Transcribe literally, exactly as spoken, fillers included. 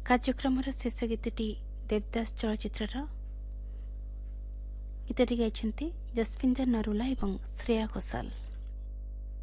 କାର୍ଯ୍ୟକ୍ରମର ଶେଷ ଗୀତଟି ଦେବଦାସ ଚଳଚ୍ଚିତ୍ରର। ଗୀତଟି ଗାଇଛନ୍ତି ଜସବିନ୍ଦର ନରୁଲା ଏବଂ ଶ୍ରେୟା ଘୋଷାଲ।